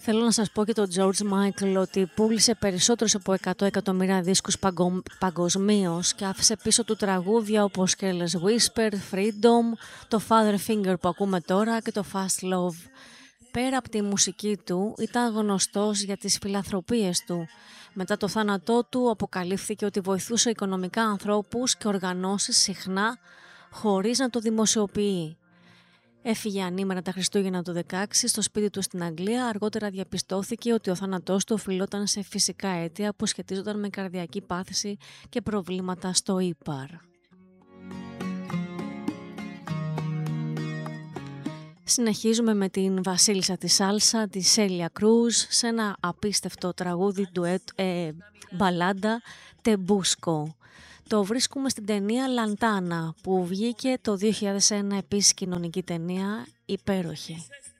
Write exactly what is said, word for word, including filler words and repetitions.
Θέλω να σας πω και τον George Michael ότι πούλησε περισσότερους από εκατό εκατομμύρια δίσκους παγκο... παγκοσμίως και άφησε πίσω του τραγούδια όπως Careless Whisper, Freedom, το Father Finger που ακούμε τώρα και το Fast Love. Πέρα από τη μουσική του, ήταν γνωστός για τις φιλανθρωπίες του. Μετά το θάνατό του αποκαλύφθηκε ότι βοηθούσε οικονομικά ανθρώπους και οργανώσεις συχνά χωρίς να το δημοσιοποιεί. Έφυγε ανήμερα τα Χριστούγεννα του δεκαέξι στο σπίτι του στην Αγγλία. Αργότερα διαπιστώθηκε ότι ο θάνατός του οφειλόταν σε φυσικά αίτια που σχετίζονταν με καρδιακή πάθηση και προβλήματα στο ύπαρ. Συνεχίζουμε με την βασίλισσα της σάλσα, τη Σέλια Κρούζ, σε ένα απίστευτο τραγούδι ντουέτ, ε, μπαλάντα Τεμπούσκο. Το βρίσκουμε στην ταινία Λαντάνα που βγήκε το δύο χιλιάδες ένα, επίσης κοινωνική ταινία, υπέροχη.